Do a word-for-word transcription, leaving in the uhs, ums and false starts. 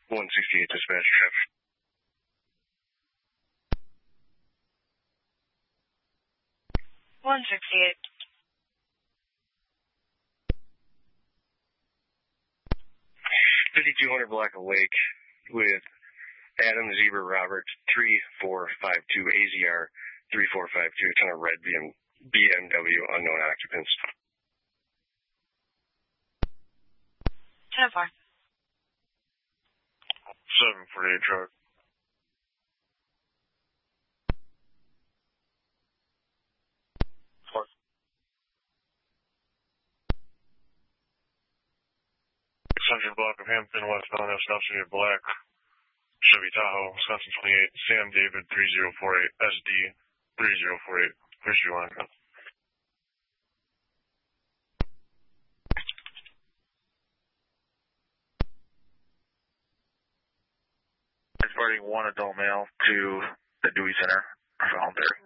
one sixty-eight dispatch traffic. one sixty-eight. fifty-two hundred block of Lake with Adam Zebra Robert three four five two A Z R three four five two. It's on a red B M W, unknown occupants. ten four. seven forty-eight truck. six hundred block of Hampton, westbound, South City of Black, Chevy Tahoe, Wisconsin twenty-eight, Sam David three zero four eight, S D three zero four eight. Where's your line? Reporting one adult male to the Dewey Center. Found there.